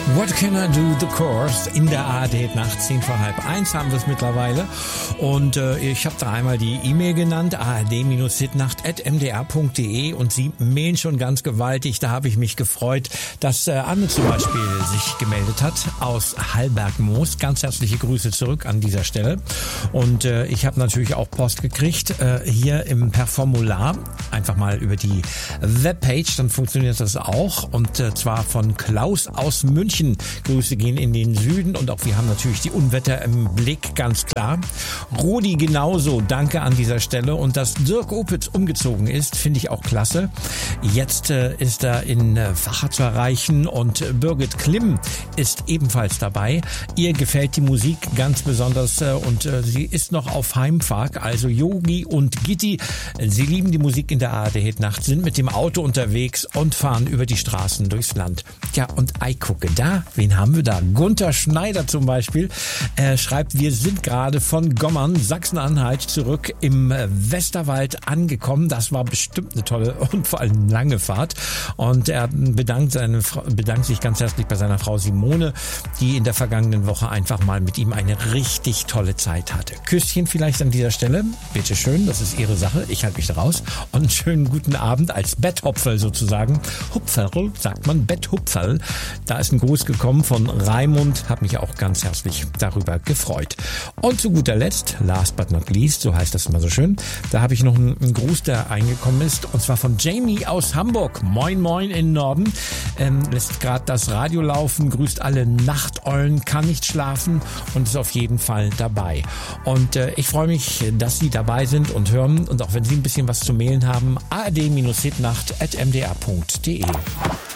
What Can I Do? The Course in der ARD Nacht, 1:10 haben wir es mittlerweile. Und ich habe da einmal die E-Mail genannt, ard-hitnacht@mdr.de, und Sie mailen schon ganz gewaltig. Da habe ich mich gefreut, dass Anne zum Beispiel sich gemeldet hat aus Hallbergmoos. Ganz herzliche Grüße zurück an dieser Stelle. Und ich habe natürlich auch Post gekriegt, hier per Formular, einfach mal über die Webpage, dann funktioniert das auch. Und zwar von Klaus aus München. Grüße gehen in den Süden, und auch wir haben natürlich die Unwetter im Blick, ganz klar. Rudi genauso, danke an dieser Stelle. Und dass Dirk Opitz umgezogen ist, finde ich auch klasse. Jetzt ist er in Vacha zu erreichen, und Birgit Klimm ist ebenfalls dabei. Ihr gefällt die Musik ganz besonders, und sie ist noch auf Heimfahrt, also Yogi und Gitti. Sie lieben die Musik in der ARD-Hitnacht, sind mit dem Auto unterwegs und fahren über die Straßen durchs Land. Ja, und gucke da, wen haben wir da? Gunther Schneider zum Beispiel schreibt, wir sind gerade von Gommern, Sachsen-Anhalt, zurück im Westerwald angekommen. Das war bestimmt eine tolle und vor allem lange Fahrt. Und er bedankt sich ganz herzlich bei seiner Frau Simone, die in der vergangenen Woche einfach mal mit ihm eine richtig tolle Zeit hatte. Küsschen vielleicht an dieser Stelle. Bitte schön, das ist Ihre Sache. Ich halte mich da raus. Und einen schönen guten Abend als Betthupferl sozusagen. Hupferl, sagt man, Betthupferl. Da ist ein Gruß gekommen von Raimund, hat mich auch ganz herzlich darüber gefreut. Und zu guter Letzt, last but not least, so heißt das immer so schön, da habe ich noch einen Gruß, der eingekommen ist, und zwar von Jamie aus Hamburg. Moin moin in Norden, lässt gerade das Radio laufen, grüßt alle Nachteulen, kann nicht schlafen und ist auf jeden Fall dabei. Und ich freue mich, dass Sie dabei sind und hören, und auch wenn Sie ein bisschen was zu mailen haben, ard-hitnacht@mdr.de.